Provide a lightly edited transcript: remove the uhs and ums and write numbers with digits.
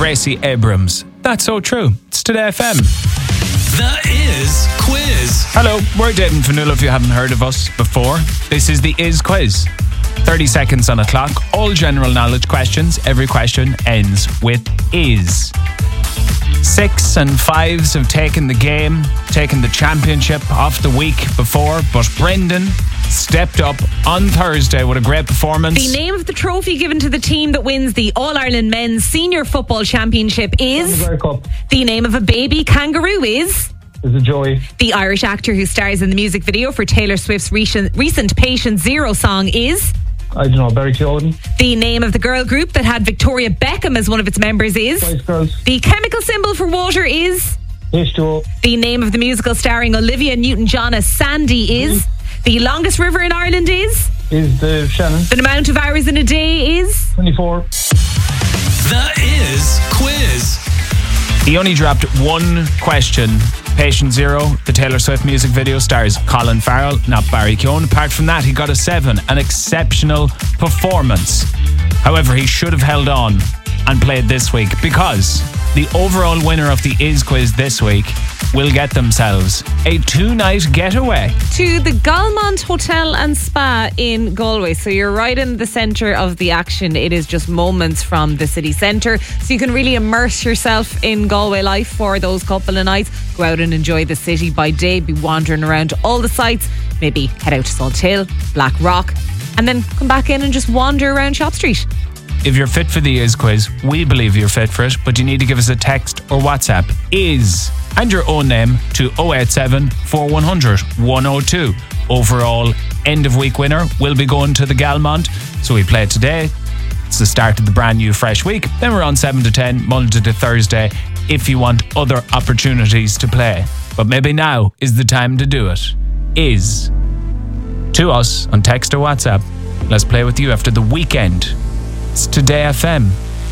Gracie Abrams. That's so true. It's Today FM. The Is Quiz. Hello, we're Dave and Fanula if you haven't heard of us before. This is the Is Quiz. 30 seconds on a clock, all general knowledge questions. Every question ends with is. 6 and 5s have taken the game, taken the championship off the week before, but Brendan stepped up on Thursday with a great performance. The name of the trophy given to the team that wins the All-Ireland Men's Senior Football Championship is... The name of a baby kangaroo is... Is it Joey? The Irish actor who stars in the music video for Taylor Swift's recent Patient Zero song is... I don't know, Barry Keoghan. The name of the girl group that had Victoria Beckham as one of its members is... Spice Girls. The chemical symbol for water is... H2O. The name of the musical starring Olivia Newton-John as Sandy is... The longest river in Ireland is... Is the Shannon. The amount of hours in a day is... 24. The Is Quiz. He only dropped one question. Patient Zero, the Taylor Swift music video, stars Colin Farrell, not Barry Keoghan. Apart from that, he got a 7. An exceptional performance. However, he should have held on and played this week, because the overall winner of the Is Quiz this week will get themselves a 2-night getaway to the Galmont Hotel and Spa in Galway. So you're right in the centre of the action. It is just moments from the city centre, so you can really immerse yourself in Galway life for those couple of nights. Go out and enjoy the city by day, be wandering around all the sites, maybe head out to Salt Hill, Black Rock, and then come back in and just wander around Shop Street. If you're fit for the Is Quiz, we believe you're fit for it, but you need to give us a text or WhatsApp Is and your own name to 087 4100 102. Overall end of week winner will be going to the Galmont. So we play today. It's the start of the brand new fresh week. Then we're on 7 to 10 Monday to Thursday if you want other opportunities to play. But maybe now is the time to do it. Is to us on text or WhatsApp. Let's play with you after the weekend. It's Today FM.